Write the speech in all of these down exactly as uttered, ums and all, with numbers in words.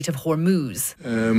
of Hormuz.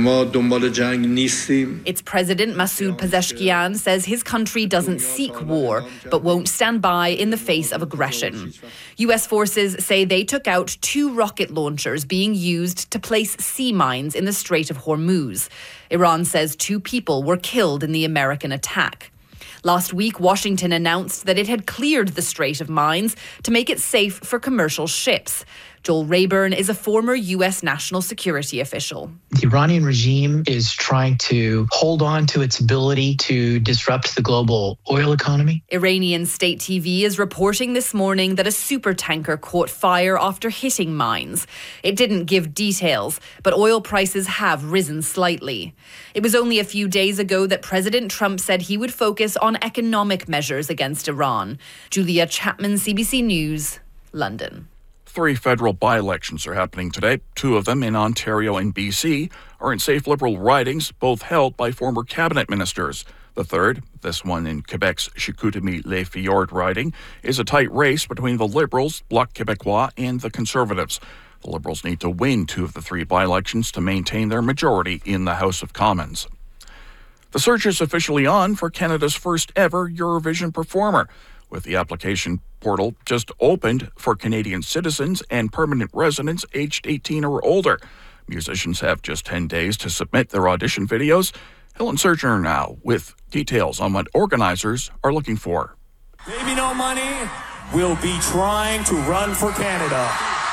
Uh, its president, Masoud Pezeshkian, says his country doesn't seek war, but won't stand by in the face of aggression. U S forces say they took out two rocket launchers being used to place sea mines in the Strait of Hormuz. Iran says two people were killed in the American attack. Last week, Washington announced that it had cleared the Strait of mines to make it safe for commercial ships. Joel Rayburn is a former U S national security official. The Iranian regime is trying to hold on to its ability to disrupt the global oil economy. Iranian state T V is reporting this morning that a supertanker caught fire after hitting mines. It didn't give details, but oil prices have risen slightly. It was only a few days ago that President Trump said he would focus on economic measures against Iran. Julia Chapman, C B C News, London. Three federal by-elections are happening today. Two of them in Ontario and B C are in safe Liberal ridings, both held by former cabinet ministers. The third, this one in Quebec's Chicoutimi-Les riding, is a tight race between the Liberals, Bloc Québécois, and the Conservatives. The Liberals need to win two of the three by-elections to maintain their majority in the House of Commons. The search is officially on for Canada's first ever Eurovision performer, with the application portal just opened for Canadian citizens and permanent residents aged eighteen or older. Musicians have just ten days to submit their audition videos. Helen Surgener now with details on what organizers are looking for. Baby No Money will be trying to run for Canada.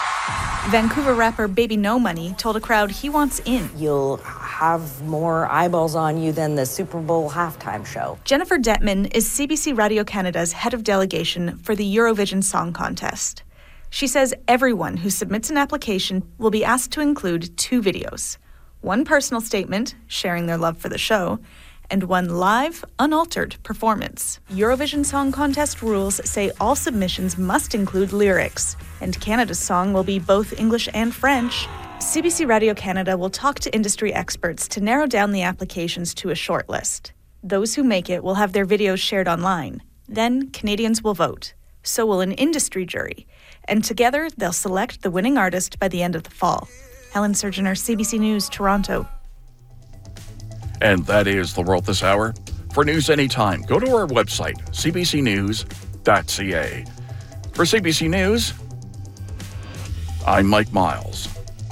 Vancouver rapper Baby No Money told a crowd he wants in. You'll have more eyeballs on you than the Super Bowl halftime show. Jennifer Detman is C B C Radio Canada's head of delegation for the Eurovision Song Contest. She says everyone who submits an application will be asked to include two videos. One personal statement, sharing their love for the show, and one live, unaltered performance. Eurovision Song Contest rules say all submissions must include lyrics, and Canada's song will be both English and French. C B C Radio Canada will talk to industry experts to narrow down the applications to a short list. Those who make it will have their videos shared online. Then Canadians will vote. So will an industry jury. And together, they'll select the winning artist by the end of the fall. Helen Surgener, C B C News, Toronto. And that is the world this hour. For news anytime, go to our website, c b c news dot c a. For C B C News, I'm Mike Miles.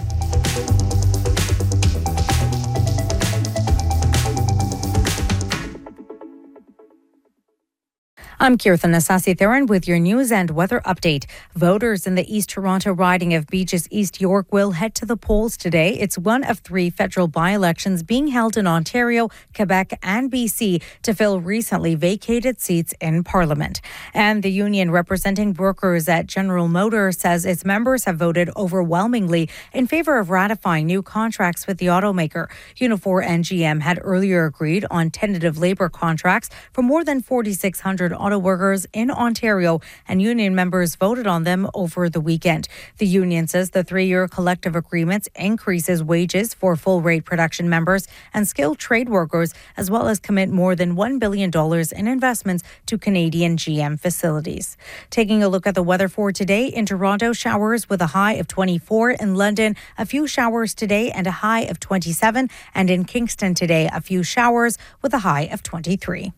I'm Kirthan Asasi-Theron with your news and weather update. Voters in the East Toronto riding of Beaches East York will head to the polls today. It's one of three federal by-elections being held in Ontario, Quebec and B C to fill recently vacated seats in Parliament. And the union representing workers at General Motors says its members have voted overwhelmingly in favor of ratifying new contracts with the automaker. Unifor and G M had earlier agreed on tentative labour contracts for more than forty-six hundred auto workers in Ontario, and union members voted on them over the weekend. The union says the three-year collective agreements increases wages for full-rate production members and skilled trade workers, as well as commit more than one billion dollars in investments to Canadian G M facilities. Taking a look at the weather for today, in Toronto, showers with a high of twenty-four. In London, a few showers today and a high of twenty-seven. And in Kingston today, a few showers with a high of twenty-three.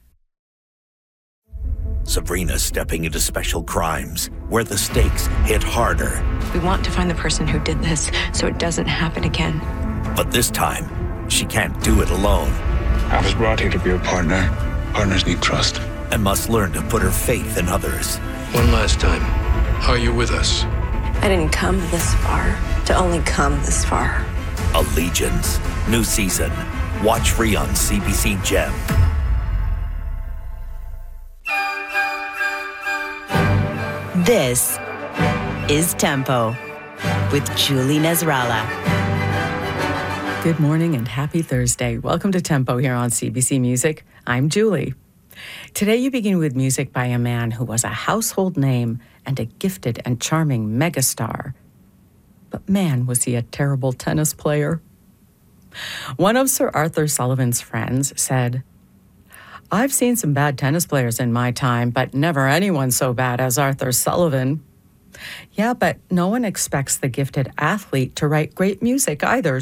Sabrina's stepping into special crimes, where the stakes hit harder. We want to find the person who did this so it doesn't happen again. But this time, she can't do it alone. I was brought here to be a partner. Partners need trust. And must learn to put her faith in others. One last time, are you with us? I didn't come this far to only come this far. Allegiance. New season. Watch free on C B C Gem. This is Tempo with Julie Nasrallah. Good morning and happy Thursday. Welcome to Tempo here on C B C Music. I'm Julie. Today you begin with music by a man who was a household name and a gifted and charming megastar. But man, was he a terrible tennis player. One of Sir Arthur Sullivan's friends said, "I've seen some bad tennis players in my time, but never anyone so bad as Arthur Sullivan." Yeah, but no one expects the gifted athlete to write great music either.